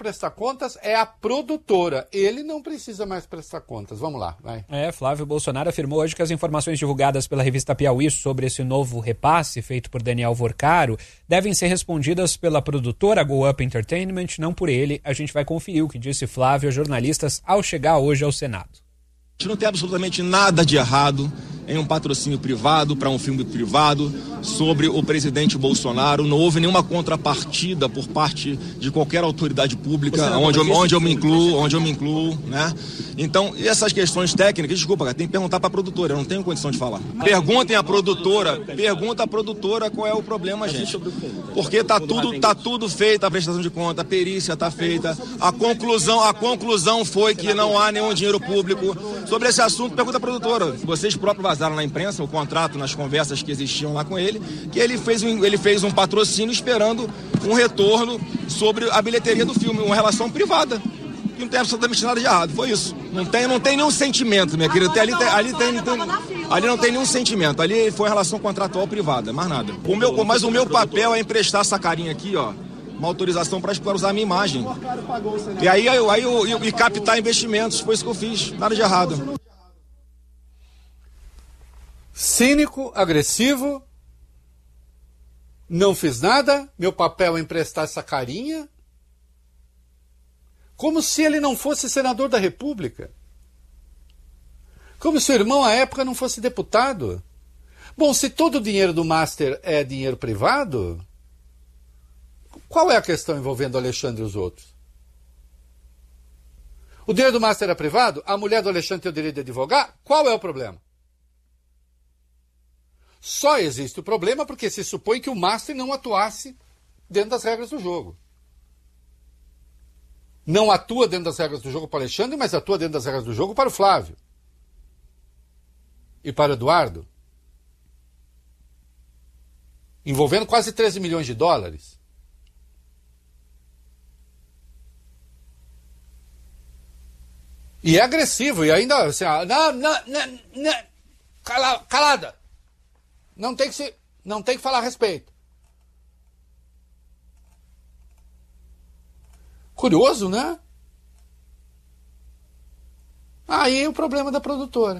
prestar contas é a produtora. Ele não precisa mais prestar contas. Vamos lá, vai. Flávio Bolsonaro afirmou hoje que as informações divulgadas pela revista Piauí sobre esse novo repasse feito por Daniel Vorcaro devem ser respondidas pela produtora Go Up Entertainment, não por ele. A gente vai conferir o que disse Flávio a jornalistas ao chegar hoje ao Senado. A gente não tem absolutamente nada de errado em um patrocínio privado para um filme privado sobre o presidente Bolsonaro. Não houve nenhuma contrapartida por parte de qualquer autoridade pública, onde eu me incluo, né? Então, e essas questões técnicas, desculpa, cara, tem que perguntar para a produtora, eu não tenho condição de falar. Pergunta à produtora qual é o problema, gente. Porque tá tudo feito, a prestação de conta, a perícia está feita, a conclusão foi que não há nenhum dinheiro público. Sobre esse assunto, pergunta à produtora. Vocês próprios vazaram na imprensa o contrato, nas conversas que existiam lá com ele, que ele fez um patrocínio esperando um retorno sobre a bilheteria do filme, uma relação privada. E não tem absolutamente nada de errado, foi isso. Não tem nenhum sentimento, minha querida. Ali não tem nenhum sentimento. Ali foi uma relação contratual privada, mais nada. Mas o meu papel é emprestar essa carinha aqui, ó, uma autorização para usar a minha imagem. E captar investimentos, foi isso que eu fiz, nada de errado. Cínico, agressivo, não fiz nada, meu papel é emprestar essa carinha. Como se ele não fosse senador da República. Como se o irmão à época não fosse deputado. Bom, se todo o dinheiro do Master é dinheiro privado, qual é a questão envolvendo o Alexandre e os outros? O dinheiro do Master é privado? A mulher do Alexandre tem o direito de advogar? Qual é o problema? Só existe o problema porque se supõe que o Master não atuasse dentro das regras do jogo. Não atua dentro das regras do jogo para o Alexandre, mas atua dentro das regras do jogo para o Flávio. E para o Eduardo. Envolvendo quase 13 milhões de dólares. E é agressivo, e ainda assim, calada. Não tem que falar a respeito. Curioso, né? Aí o problema da produtora.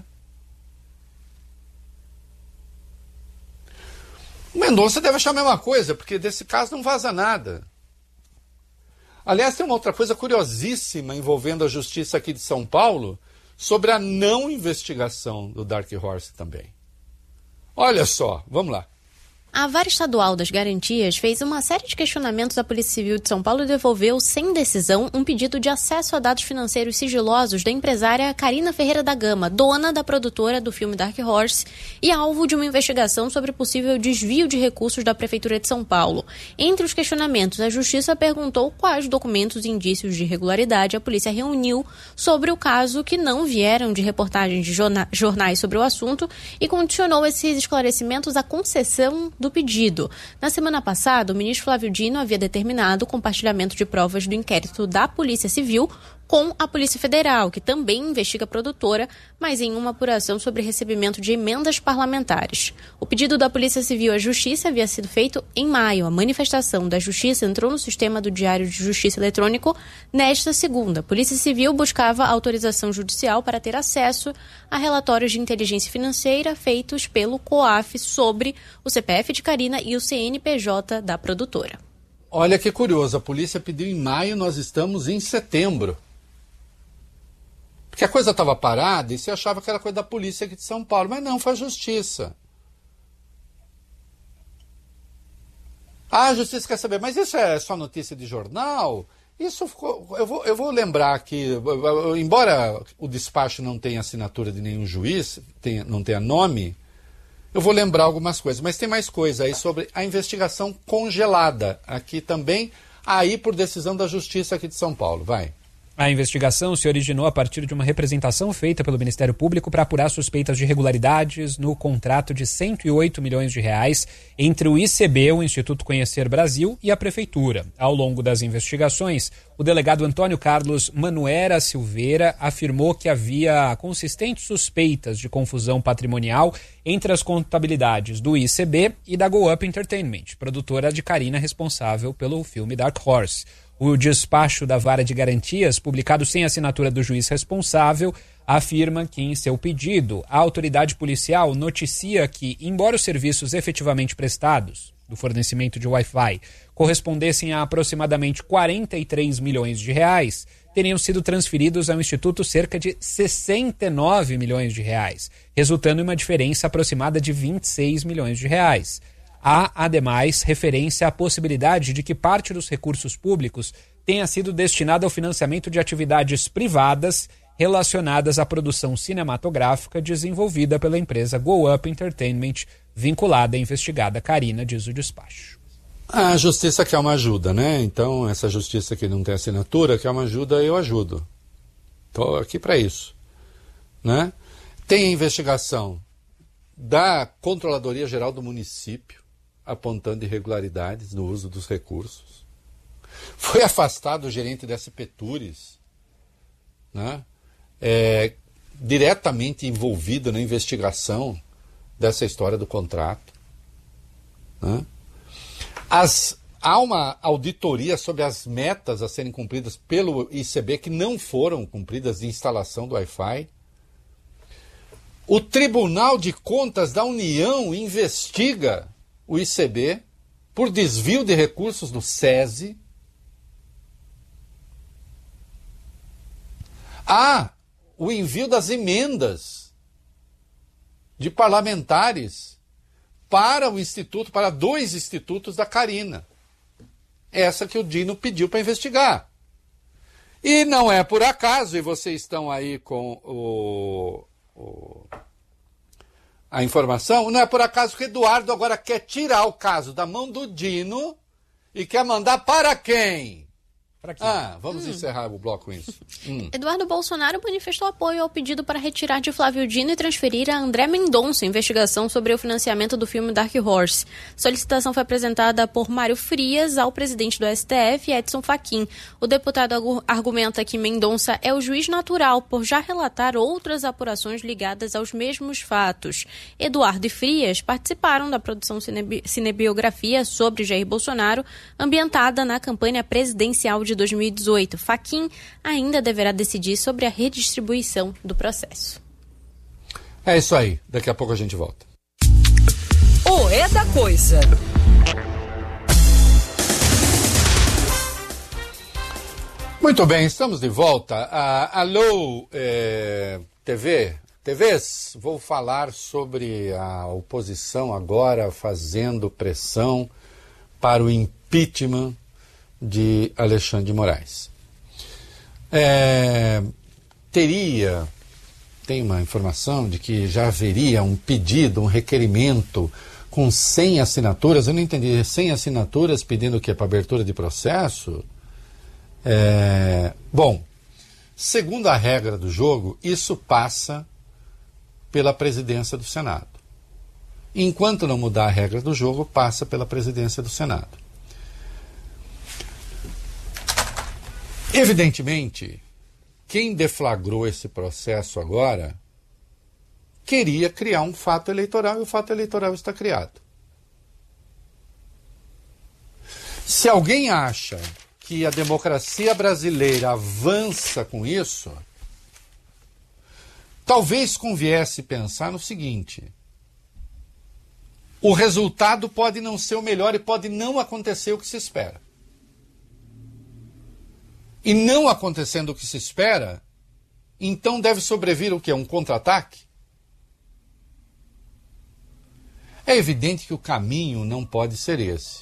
O Mendonça deve achar a mesma coisa, porque desse caso não vaza nada. Aliás, tem uma outra coisa curiosíssima envolvendo a justiça aqui de São Paulo sobre a não investigação do Dark Horse também. Olha só, vamos lá. A Vara Estadual das Garantias fez uma série de questionamentos à Polícia Civil de São Paulo e devolveu, sem decisão, um pedido de acesso a dados financeiros sigilosos da empresária Carina Ferreira da Gama, dona da produtora do filme Dark Horse e alvo de uma investigação sobre possível desvio de recursos da Prefeitura de São Paulo. Entre os questionamentos, a Justiça perguntou quais documentos e indícios de irregularidade a polícia reuniu sobre o caso que não vieram de reportagens de jornais sobre o assunto e condicionou esses esclarecimentos à concessão do pedido. Na semana passada, o ministro Flávio Dino havia determinado o compartilhamento de provas do inquérito da Polícia Civil com a Polícia Federal, que também investiga a produtora, mas em uma apuração sobre recebimento de emendas parlamentares. O pedido da Polícia Civil à Justiça havia sido feito em maio. A manifestação da Justiça entrou no sistema do Diário de Justiça Eletrônico nesta segunda. A Polícia Civil buscava autorização judicial para ter acesso a relatórios de inteligência financeira feitos pelo COAF sobre o CPF de Carina e o CNPJ da produtora. Olha que curioso, a polícia pediu em maio, nós estamos em setembro. Porque a coisa estava parada e você achava que era coisa da polícia aqui de São Paulo. Mas não, foi a justiça. Ah, a justiça quer saber, mas isso é só notícia de jornal? Isso ficou, eu vou lembrar que, embora o despacho não tenha assinatura de nenhum juiz, não tenha nome, eu vou lembrar algumas coisas. Mas tem mais coisa aí sobre a investigação congelada. Aqui também, aí por decisão da justiça aqui de São Paulo. Vai. A investigação se originou a partir de uma representação feita pelo Ministério Público para apurar suspeitas de irregularidades no contrato de 108 milhões de reais entre o ICB, o Instituto Conhecer Brasil, e a Prefeitura. Ao longo das investigações, o delegado Antônio Carlos Manuera Silveira afirmou que havia consistentes suspeitas de confusão patrimonial entre as contabilidades do ICB e da Go Up Entertainment, produtora de Carina responsável pelo filme Dark Horse. O despacho da Vara de Garantias, publicado sem assinatura do juiz responsável, afirma que, em seu pedido, a autoridade policial noticia que, embora os serviços efetivamente prestados do fornecimento de Wi-Fi correspondessem a aproximadamente 43 milhões de reais, teriam sido transferidos ao Instituto cerca de 69 milhões de reais, resultando em uma diferença aproximada de 26 milhões de reais. Há, ademais, referência à possibilidade de que parte dos recursos públicos tenha sido destinada ao financiamento de atividades privadas relacionadas à produção cinematográfica desenvolvida pela empresa Go Up Entertainment, vinculada à investigada Carina, diz o despacho. A justiça quer uma ajuda, né? Então, essa justiça que não tem assinatura, quer uma ajuda, eu ajudo. Estou aqui para isso, né? Tem a investigação da Controladoria Geral do Município, apontando irregularidades no uso dos recursos. Foi afastado o gerente da SP Tours, né? Diretamente envolvido na investigação dessa história do contrato, né? Há uma auditoria sobre as metas a serem cumpridas pelo ICB que não foram cumpridas de instalação do Wi-Fi. O Tribunal de Contas da União investiga o ICB por desvio de recursos do SESI. Há o envio das emendas de parlamentares para o instituto, para 2 institutos da Carina. Essa que o Dino pediu para investigar. E não é por acaso, e vocês estão aí com a informação, não é por acaso que Eduardo agora quer tirar o caso da mão do Dino e quer mandar para quem? Vamos encerrar o bloco com isso. Eduardo Bolsonaro manifestou apoio ao pedido para retirar de Flávio Dino e transferir a André Mendonça a investigação sobre o financiamento do filme Dark Horse. A solicitação foi apresentada por Mário Frias ao presidente do STF, Edson Fachin. O deputado argumenta que Mendonça é o juiz natural por já relatar outras apurações ligadas aos mesmos fatos. Eduardo e Frias participaram da produção cinebiografia sobre Jair Bolsonaro, ambientada na campanha presidencial de 2018. Fachin ainda deverá decidir sobre a redistribuição do processo. É isso aí. Daqui a pouco a gente volta. O É da Coisa. Muito bem, estamos de volta. Alô, TVs, vou falar sobre a oposição agora fazendo pressão para o impeachment de Alexandre de Moraes. Tem uma informação de que já haveria um pedido, um requerimento com 100 assinaturas. Eu não entendi, 100 assinaturas pedindo o quê? Para abertura de processo? Bom, segundo a regra do jogo, isso passa pela presidência do Senado. Enquanto não mudar a regra do jogo, passa pela presidência do Senado. Evidentemente, quem deflagrou esse processo agora queria criar um fato eleitoral e o fato eleitoral está criado. Se alguém acha que a democracia brasileira avança com isso, talvez conviesse pensar no seguinte: o resultado pode não ser o melhor e pode não acontecer o que se espera. E não acontecendo o que se espera, então deve sobrevir o quê? Um contra-ataque? É evidente que o caminho não pode ser esse.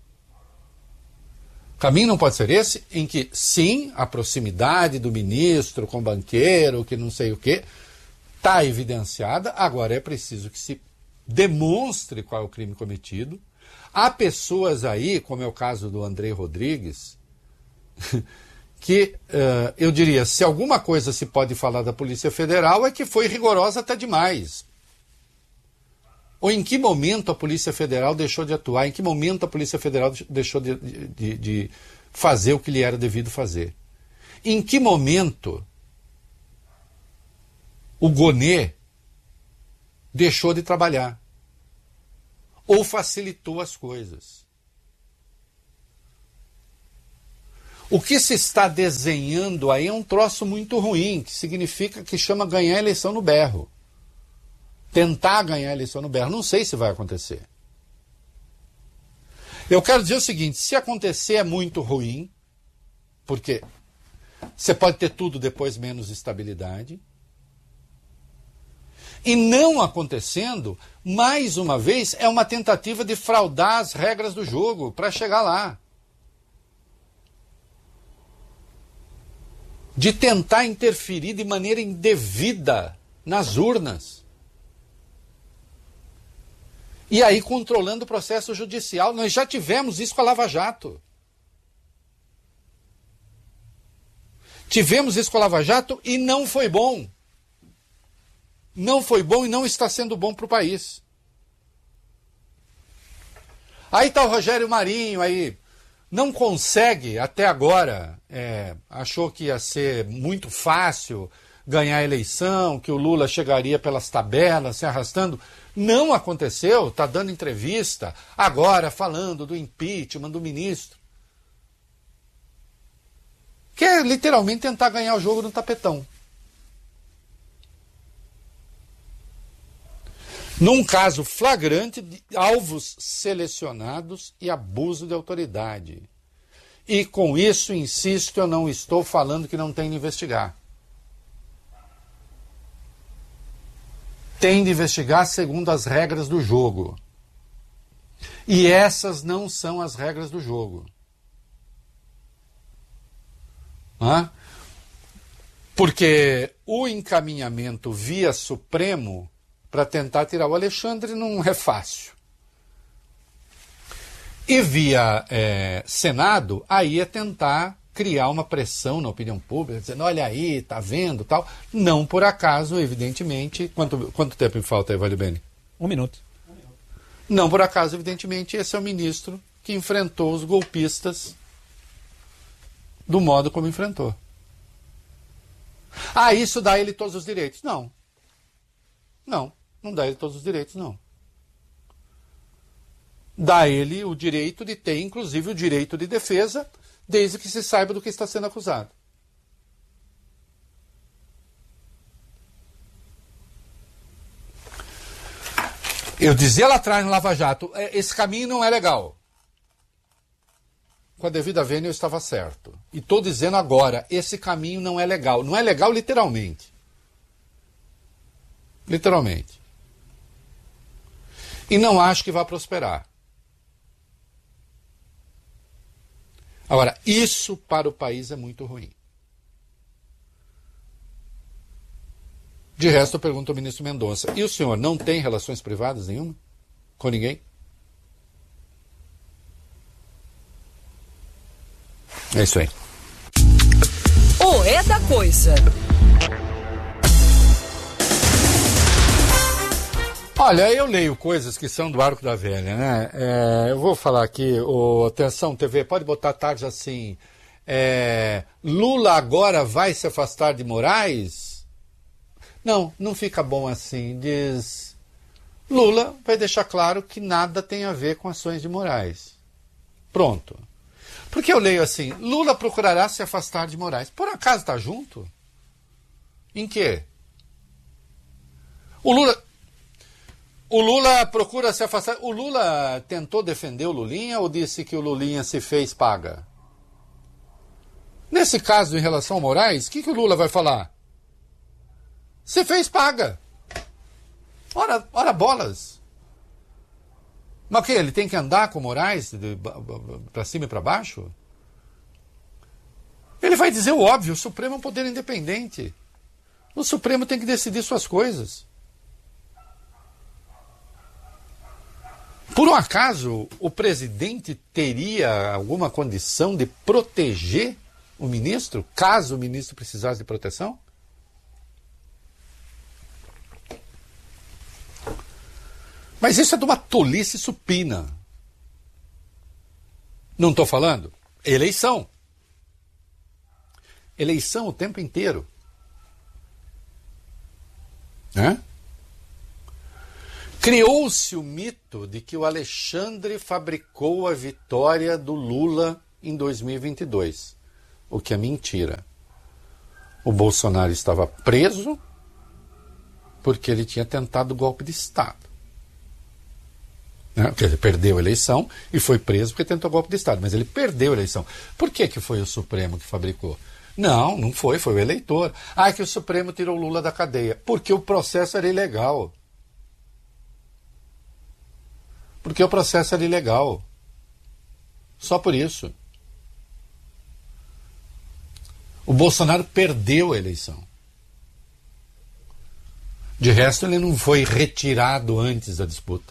O caminho não pode ser esse em que, sim, a proximidade do ministro com o banqueiro, que não sei o quê, está evidenciada. Agora é preciso que se demonstre qual é o crime cometido. Há pessoas aí, como é o caso do André Rodrigues, que eu diria, se alguma coisa se pode falar da Polícia Federal é que foi rigorosa até demais. Ou em que momento a Polícia Federal deixou de atuar? Em que momento a Polícia Federal deixou de fazer o que lhe era devido fazer? Em que momento o Gonê deixou de trabalhar? Ou facilitou as coisas? O que se está desenhando aí é um troço muito ruim, que significa que chama ganhar a eleição no berro. Tentar ganhar a eleição no berro. Não sei se vai acontecer. Eu quero dizer o seguinte, se acontecer é muito ruim, porque você pode ter tudo depois menos estabilidade. E não acontecendo, mais uma vez, é uma tentativa de fraudar as regras do jogo para chegar lá. De tentar interferir de maneira indevida nas urnas. E aí controlando o processo judicial. Nós já tivemos isso com a Lava Jato. Tivemos isso com a Lava Jato e não foi bom. Não foi bom e não está sendo bom para o país. Aí está o Rogério Marinho aí. Não consegue, até agora, achou que ia ser muito fácil ganhar a eleição, que o Lula chegaria pelas tabelas, se arrastando. Não aconteceu, está dando entrevista, agora falando do impeachment do ministro. Que é literalmente tentar ganhar o jogo no tapetão. Num caso flagrante de alvos selecionados e abuso de autoridade. E com isso, insisto, eu não estou falando que não tem de investigar. Tem de investigar segundo as regras do jogo. E essas não são as regras do jogo. Porque o encaminhamento via Supremo para tentar tirar o Alexandre não é fácil. E via Senado, aí é tentar criar uma pressão na opinião pública, dizendo, olha aí, tá vendo, tal. Não por acaso, evidentemente... Quanto tempo me falta aí, Vale Bene? 1 minuto. Não por acaso, evidentemente, esse é o ministro que enfrentou os golpistas do modo como enfrentou. Ah, isso dá a ele todos os direitos. Não. Não dá a ele todos os direitos, não. Dá a ele o direito de ter, inclusive, o direito de defesa, desde que se saiba do que está sendo acusado. Eu dizia lá atrás no Lava Jato, esse caminho não é legal. Com a devida vênia eu estava certo. E estou dizendo agora, esse caminho não é legal. Não é legal literalmente. Literalmente. E não acho que vai prosperar. Agora, isso para o país é muito ruim. De resto, eu pergunto ao ministro Mendonça, e o senhor não tem relações privadas nenhuma? Com ninguém? É isso aí. O É da Coisa. Olha, eu leio coisas que são do arco da velha, né? Eu vou falar aqui, atenção TV, pode botar tarde assim, Lula agora vai se afastar de Moraes? Não fica bom assim, diz, Lula vai deixar claro que nada tem a ver com ações de Moraes. Pronto. Porque eu leio assim, Lula procurará se afastar de Moraes. Por acaso está junto? Em quê? O Lula procura se afastar. O Lula tentou defender o Lulinha ou disse que o Lulinha se fez paga? Nesse caso, em relação ao Moraes, o que o Lula vai falar? Se fez paga. Ora bolas. Mas o quê? Ele tem que andar com o Moraes para cima e para baixo? Ele vai dizer o óbvio, o Supremo é um poder independente. O Supremo tem que decidir suas coisas. Por um acaso, o presidente teria alguma condição de proteger o ministro, caso o ministro precisasse de proteção? Mas isso é de uma tolice supina. Não estou falando? Eleição. Eleição o tempo inteiro. Né? Criou-se o mito de que o Alexandre fabricou a vitória do Lula em 2022. o que é mentira. O Bolsonaro estava preso porque ele tinha tentado golpe de Estado. Porque ele perdeu a eleição e foi preso porque tentou golpe de Estado, mas ele perdeu a eleição. Por que foi o Supremo que fabricou? Não foi o eleitor. É que o Supremo tirou o Lula da cadeia. Porque o processo era ilegal. Só por isso. O Bolsonaro perdeu a eleição. De resto, ele não foi retirado antes da disputa.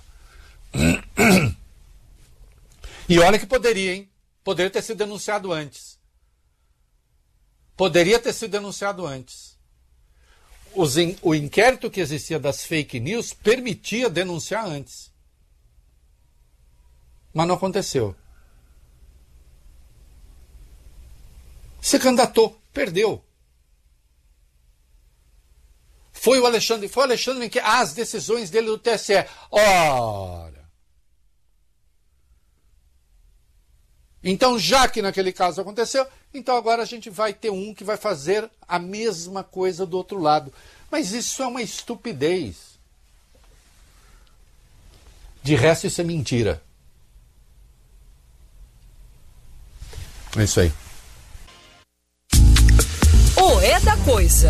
E olha que poderia, hein? Poderia ter sido denunciado antes. O inquérito que existia das fake news permitia denunciar antes. Mas não aconteceu. Se candidatou, perdeu. Foi o Alexandre que as decisões dele do TSE. Ora. Então, já que naquele caso aconteceu, então agora a gente vai ter um que vai fazer a mesma coisa do outro lado. Mas isso é uma estupidez. De resto, isso é mentira. É isso aí. O É da Coisa.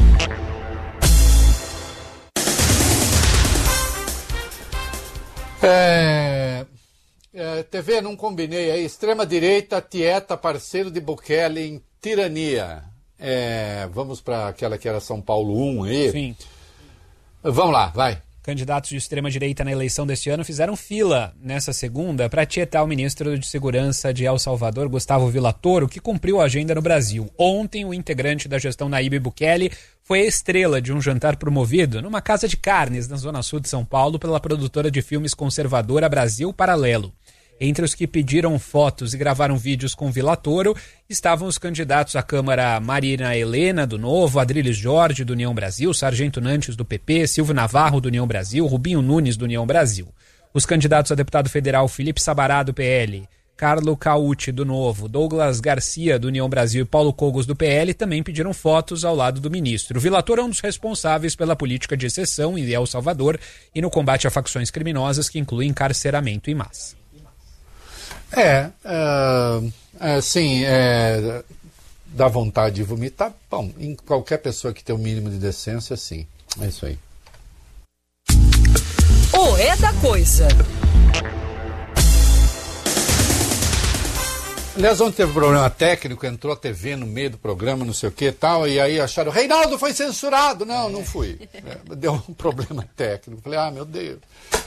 TV, não combinei aí. Extrema-direita, tieta, parceiro de Bukele em tirania. Vamos para aquela que era São Paulo 1 aí? Sim. Vamos lá, vai. Candidatos de extrema-direita na eleição deste ano fizeram fila nessa segunda para tietar o ministro de Segurança de El Salvador, Gustavo Villatoro, que cumpriu a agenda no Brasil. Ontem, o integrante da gestão Nayib Bukele foi a estrela de um jantar promovido numa casa de carnes na zona sul de São Paulo pela produtora de filmes conservadora Brasil Paralelo. Entre os que pediram fotos e gravaram vídeos com Villatoro estavam os candidatos à Câmara Marina Helena, do Novo, Adriles Jorge, do União Brasil, Sargento Nantes, do PP, Silvio Navarro, do União Brasil, Rubinho Nunes, do União Brasil. Os candidatos a deputado federal Felipe Sabará, do PL, Carlo Cauti, do Novo, Douglas Garcia, do União Brasil e Paulo Cogos, do PL, também pediram fotos ao lado do ministro. Villatoro é um dos responsáveis pela política de exceção em El Salvador e no combate a facções criminosas que incluem encarceramento em massa. Dá vontade de vomitar. Bom, em qualquer pessoa que tem o mínimo de decência, sim. É isso aí. O É da Coisa. Aliás, ontem teve um problema técnico, entrou a TV no meio do programa, não sei o que e tal, e aí acharam, Reinaldo foi censurado. Não fui. Deu um problema técnico. Falei, meu Deus.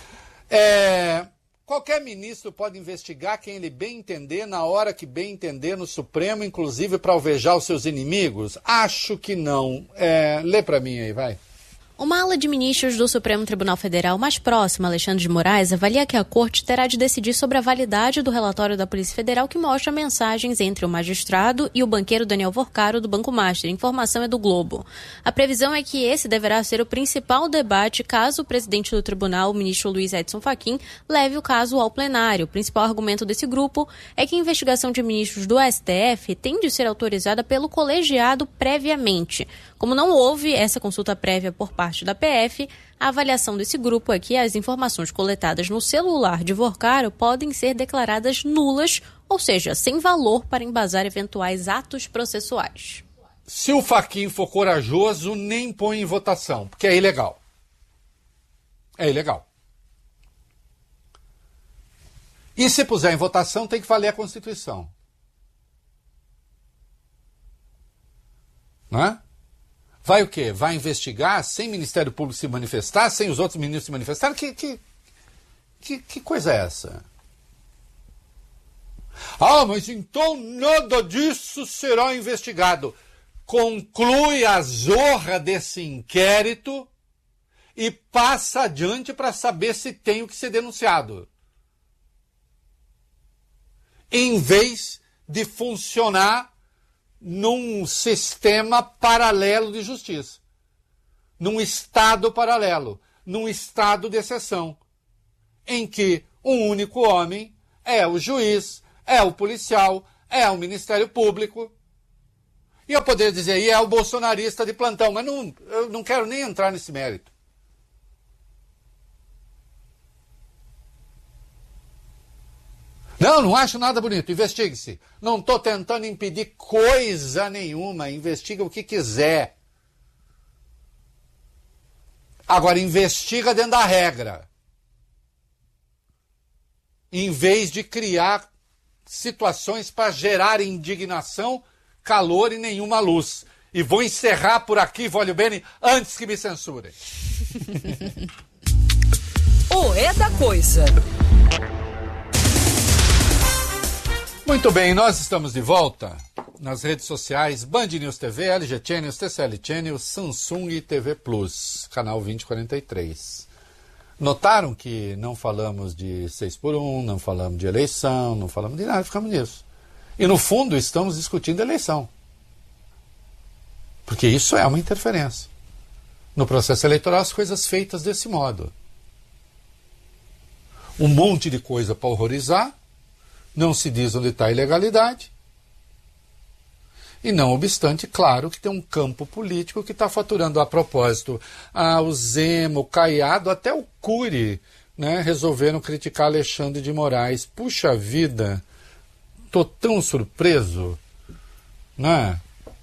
Qualquer ministro pode investigar quem ele bem entender, na hora que bem entender, no Supremo, inclusive para alvejar os seus inimigos? Acho que não. Lê para mim aí, vai. Uma ala de ministros do Supremo Tribunal Federal mais próxima, Alexandre de Moraes, avalia que a Corte terá de decidir sobre a validade do relatório da Polícia Federal que mostra mensagens entre o magistrado e o banqueiro Daniel Vorcaro do Banco Master. A informação é do Globo. A previsão é que esse deverá ser o principal debate caso o presidente do tribunal, o ministro Luiz Edson Fachin, leve o caso ao plenário. O principal argumento desse grupo é que a investigação de ministros do STF tem de ser autorizada pelo colegiado previamente. Como não houve essa consulta prévia por parte da PF, a avaliação desse grupo é que as informações coletadas no celular de Vorcaro podem ser declaradas nulas, ou seja, sem valor para embasar eventuais atos processuais. Se o Fachin for corajoso, nem põe em votação, porque é ilegal. É ilegal. E se puser em votação, tem que valer a Constituição. Não é? Vai o quê? Vai investigar sem o Ministério Público se manifestar, sem os outros ministros se manifestarem? Que coisa é essa? Mas então nada disso será investigado. Conclui a zorra desse inquérito e passa adiante para saber se tem o que ser denunciado. Em vez de funcionar num sistema paralelo de justiça, num estado paralelo, num estado de exceção, em que um único homem é o juiz, é o policial, é o Ministério Público, E eu poderia dizer, e é o bolsonarista de plantão, mas eu não quero nem entrar nesse mérito. Não acho nada bonito, investigue-se. Não estou tentando impedir coisa nenhuma, investiga o que quiser. Agora, investiga dentro da regra. Em vez de criar situações para gerar indignação, calor e nenhuma luz. E vou encerrar por aqui, Vólio Bene, antes que me censurem. O É da Coisa. Muito bem, nós estamos de volta nas redes sociais Band News TV, LG Channels, TCL Channels, Samsung e TV Plus, canal 2043. Notaram que não falamos de 6x1, não falamos de eleição, não falamos de nada, ficamos nisso. E no fundo estamos discutindo eleição. Porque isso é uma interferência. No processo eleitoral, as coisas feitas desse modo. Um monte de coisa para horrorizar, não se diz onde está a ilegalidade. E não obstante, claro que tem um campo político que está faturando a propósito. O Zema, o Caiado, até o Cury, né, resolveram criticar Alexandre de Moraes. Puxa vida, estou tão surpreso, né?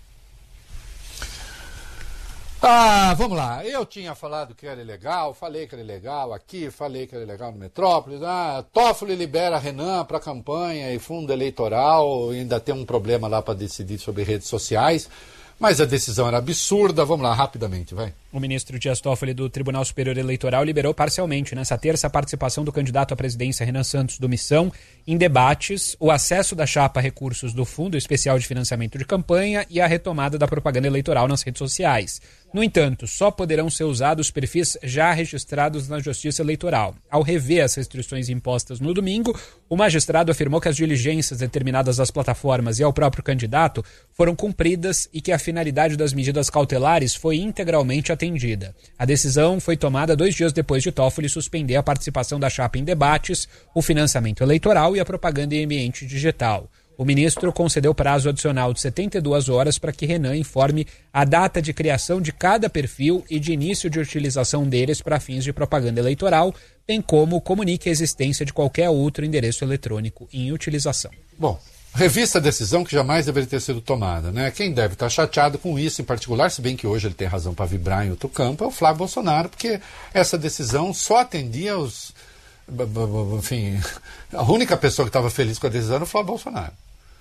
Vamos lá. Eu tinha falado que era ilegal, falei que era ilegal aqui, falei que era ilegal no Metrópolis. Toffoli libera Renan para campanha e fundo eleitoral, ainda tem um problema lá para decidir sobre redes sociais, mas a decisão era absurda. Vamos lá, rapidamente, vai. O ministro Dias Toffoli do Tribunal Superior Eleitoral liberou parcialmente nessa terça a participação do candidato à presidência Renan Santos do Missão em debates, o acesso da chapa a recursos do Fundo Especial de Financiamento de Campanha e a retomada da propaganda eleitoral nas redes sociais. No entanto, só poderão ser usados perfis já registrados na Justiça Eleitoral. Ao rever as restrições impostas no domingo, o magistrado afirmou que as diligências determinadas às plataformas e ao próprio candidato foram cumpridas e que a finalidade das medidas cautelares foi integralmente atendida. A decisão foi tomada 2 dias depois de Toffoli suspender a participação da chapa em debates, o financiamento eleitoral e a propaganda em ambiente digital. O ministro concedeu prazo adicional de 72 horas para que Renan informe a data de criação de cada perfil e de início de utilização deles para fins de propaganda eleitoral, bem como comunique a existência de qualquer outro endereço eletrônico em utilização. Bom, revista a decisão que jamais deveria ter sido tomada, né? Quem deve estar chateado com isso em particular, se bem que hoje ele tem razão para vibrar em outro campo, é o Flávio Bolsonaro, porque essa decisão só atendia os... Enfim, a única pessoa que estava feliz com a decisão era o Flávio Bolsonaro.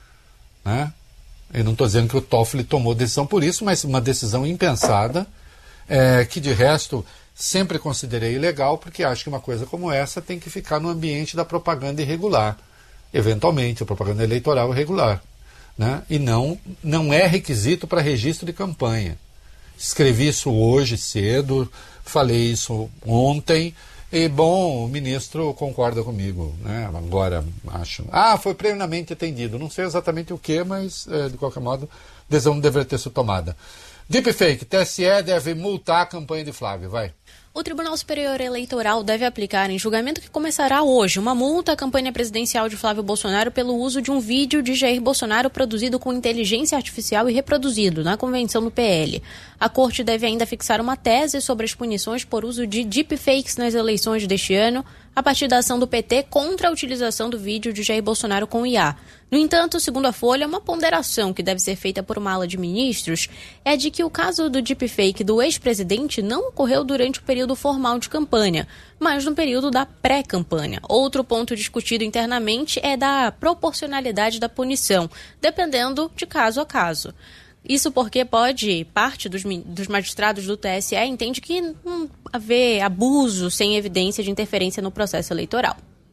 Né? Eu não estou dizendo que o Toffoli tomou decisão por isso, mas uma decisão impensada, que de resto sempre considerei ilegal, porque acho que uma coisa como essa tem que ficar no ambiente da propaganda irregular, eventualmente, a propaganda eleitoral irregular. Né? E não é requisito para registro de campanha. Escrevi isso hoje cedo, falei isso ontem, e, bom, o ministro concorda comigo, né? Agora, acho. Foi plenamente atendido. Não sei exatamente o que, mas, de qualquer modo, a decisão deveria ter sido tomada. Deepfake, TSE deve multar a campanha de Flávio, vai. O Tribunal Superior Eleitoral deve aplicar, em julgamento que começará hoje, uma multa à campanha presidencial de Flávio Bolsonaro pelo uso de um vídeo de Jair Bolsonaro produzido com inteligência artificial e reproduzido na convenção do PL. A corte deve ainda fixar uma tese sobre as punições por uso de deepfakes nas eleições deste ano, a partir da ação do PT contra a utilização do vídeo de Jair Bolsonaro com IA. No entanto, segundo a Folha, uma ponderação que deve ser feita por uma ala de ministros é de que o caso do deepfake do ex-presidente não ocorreu durante o período formal de campanha, mas no período da pré-campanha. Outro ponto discutido internamente é da proporcionalidade da punição, dependendo de caso a caso. Isso porque parte dos magistrados do TSE entende que não haver abuso sem evidência de interferência no processo eleitoral.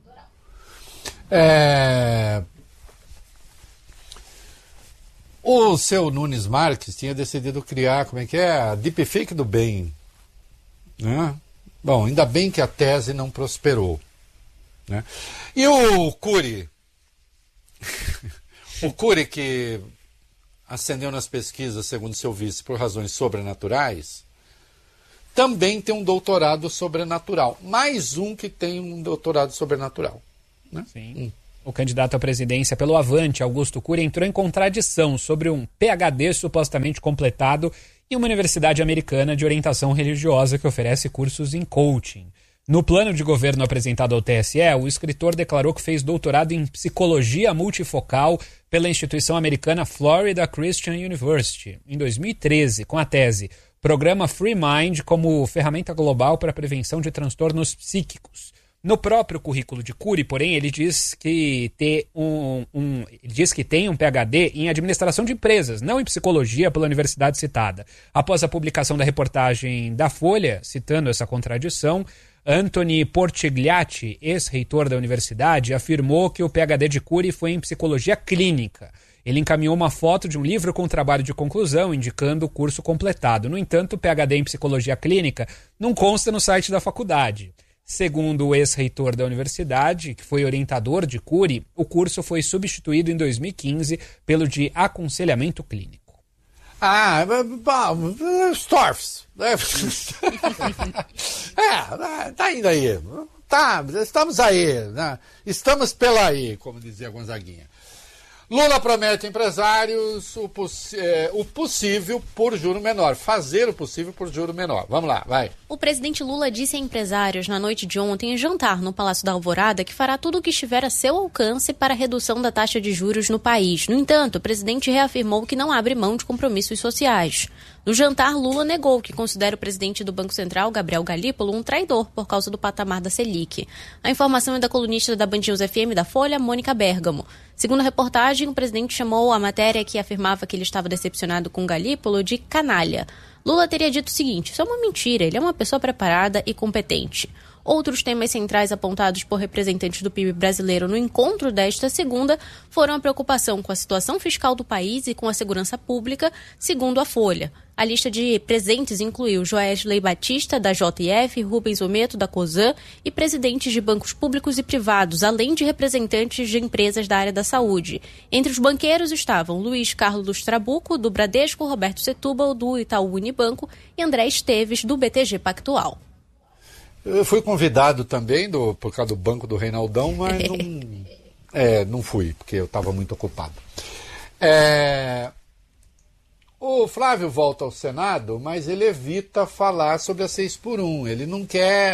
O seu Nunes Marques tinha decidido criar, a deepfake do bem. Né? Bom, ainda bem que a tese não prosperou. Né? E o Cury? O Cury que ascendeu nas pesquisas, segundo seu vice, por razões sobrenaturais, também tem um doutorado sobrenatural. Mais um que tem um doutorado sobrenatural. Né? Sim. O candidato à presidência pelo Avante, Augusto Cury, entrou em contradição sobre um PhD supostamente completado em uma universidade americana de orientação religiosa que oferece cursos em coaching. No plano de governo apresentado ao TSE, o escritor declarou que fez doutorado em psicologia multifocal pela instituição americana Florida Christian University, em 2013, com a tese Programa Free Mind como ferramenta global para a prevenção de transtornos psíquicos. No próprio currículo de Cury, porém, ele diz que tem um PhD em administração de empresas, não em psicologia pela universidade citada. Após a publicação da reportagem da Folha, citando essa contradição, Anthony Portigliatti, ex-reitor da universidade, afirmou que o PhD de Cury foi em psicologia clínica. Ele encaminhou uma foto de um livro com trabalho de conclusão, indicando o curso completado. No entanto, o PhD em psicologia clínica não consta no site da faculdade. Segundo o ex-reitor da universidade, que foi orientador de Cury, o curso foi substituído em 2015 pelo de aconselhamento clínico. Storfs. Tá indo aí. Tá, estamos aí, né? Estamos pela aí, como dizia Gonzaguinha. Lula promete a empresários o possível por juro menor. Fazer o possível por juro menor. Vamos lá, vai. O presidente Lula disse a empresários na noite de ontem em jantar no Palácio da Alvorada que fará tudo o que estiver a seu alcance para a redução da taxa de juros no país. No entanto, o presidente reafirmou que não abre mão de compromissos sociais. No jantar, Lula negou que considera o presidente do Banco Central, Gabriel Galípolo, um traidor por causa do patamar da Selic. A informação é da colunista da Band News FM da Folha, Mônica Bergamo. Segundo a reportagem, o presidente chamou a matéria que afirmava que ele estava decepcionado com Galípolo de canalha. Lula teria dito o seguinte: isso é uma mentira, ele é uma pessoa preparada e competente. Outros temas centrais apontados por representantes do PIB brasileiro no encontro desta segunda foram a preocupação com a situação fiscal do país e com a segurança pública, segundo a Folha. A lista de presentes incluiu Joesley Batista, da JF, Rubens Ometo, da COSAN, e presidentes de bancos públicos e privados, além de representantes de empresas da área da saúde. Entre os banqueiros estavam Luiz Carlos Trabuco, do Bradesco, Roberto Setúbal, do Itaú Unibanco, e André Esteves, do BTG Pactual. Eu fui convidado também por causa do banco do Reinaldão, mas não fui, porque eu estava muito ocupado. O Flávio volta ao Senado, mas ele evita falar sobre a 6x1. Ele não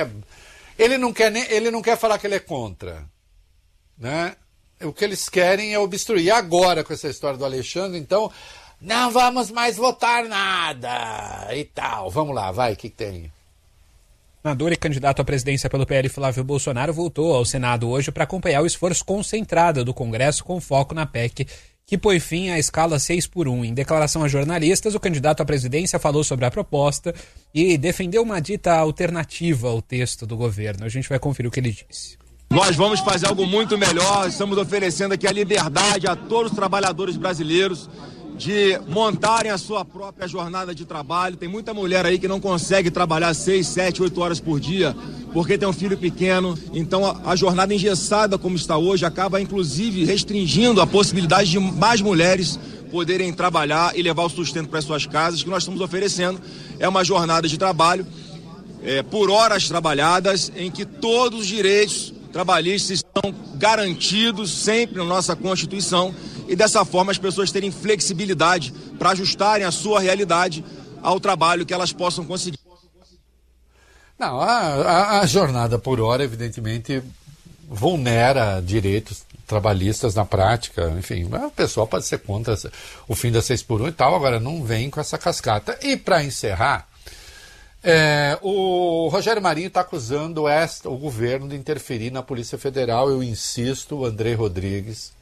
quer falar que ele é contra, né? O que eles querem é obstruir. E agora, com essa história do Alexandre, então, não vamos mais votar nada e tal. Vamos lá, vai, o que tem? O senador e candidato à presidência pelo PL, Flávio Bolsonaro, voltou ao Senado hoje para acompanhar o esforço concentrado do Congresso com foco na PEC, que põe fim à escala 6x1. Em declaração a jornalistas, o candidato à presidência falou sobre a proposta e defendeu uma dita alternativa ao texto do governo. A gente vai conferir o que ele disse. Nós vamos fazer algo muito melhor, estamos oferecendo aqui a liberdade a todos os trabalhadores brasileiros de montarem a sua própria jornada de trabalho. Tem muita mulher aí que não consegue trabalhar 6, 7, 8 horas por dia porque tem um filho pequeno. Então a jornada engessada como está hoje acaba inclusive restringindo a possibilidade de mais mulheres poderem trabalhar e levar o sustento para suas casas. O que nós estamos oferecendo é uma jornada de trabalho por horas trabalhadas, em que todos os direitos trabalhistas estão garantidos sempre na nossa Constituição, e dessa forma as pessoas terem flexibilidade para ajustarem a sua realidade ao trabalho que elas possam conseguir. Não, a jornada por hora, evidentemente, vulnera direitos trabalhistas na prática. Enfim, a pessoa pode ser contra o fim da 6x1 e tal, agora não vem com essa cascata. E para encerrar, o Rogério Marinho está acusando o governo de interferir na Polícia Federal. Eu insisto, o André Rodrigues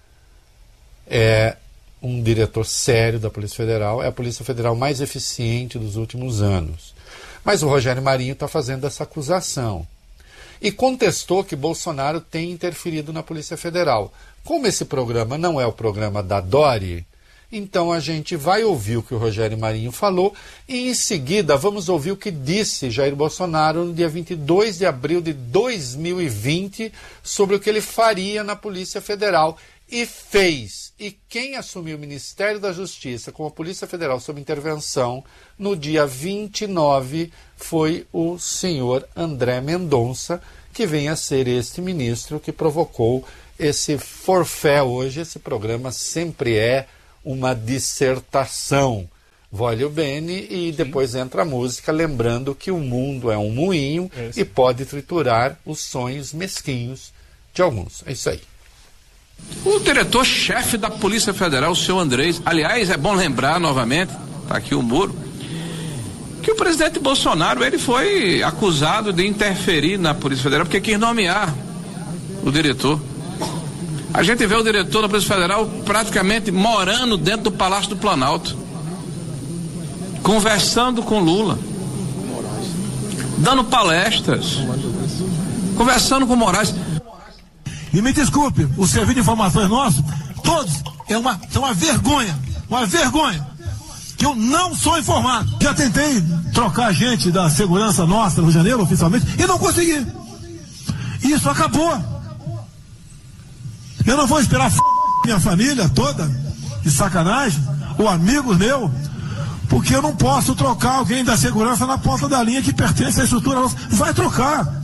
é um diretor sério da Polícia Federal, é a Polícia Federal mais eficiente dos últimos anos. Mas o Rogério Marinho está fazendo essa acusação e contestou que Bolsonaro tem interferido na Polícia Federal. Como esse programa não é o programa da Dori, então a gente vai ouvir o que o Rogério Marinho falou e em seguida vamos ouvir o que disse Jair Bolsonaro no dia 22 de abril de 2020 sobre o que ele faria na Polícia Federal. E fez. E quem assumiu o Ministério da Justiça com a Polícia Federal sob intervenção no dia 29 foi o senhor André Mendonça, que vem a ser este ministro que provocou esse forfé hoje, esse programa sempre é uma dissertação. Voglio bene, e depois entra a música, lembrando que o mundo é um moinho e pode triturar os sonhos mesquinhos de alguns. É isso aí. O diretor-chefe da Polícia Federal, o senhor Andrés, aliás, é bom lembrar novamente, está aqui o muro, que o presidente Bolsonaro, ele foi acusado de interferir na Polícia Federal porque quis nomear o diretor. A gente vê o diretor da Polícia Federal praticamente morando dentro do Palácio do Planalto, conversando com Lula, dando palestras, conversando com Moraes. E me desculpe, o serviço de informações nosso, todos, é uma vergonha, que eu não sou informado. Já tentei trocar gente da segurança nossa no Rio de Janeiro, oficialmente, e não consegui. Isso acabou. Eu não vou esperar minha família toda, de sacanagem, ou amigos meus, porque eu não posso trocar alguém da segurança na ponta da linha que pertence à estrutura nossa. Vai trocar.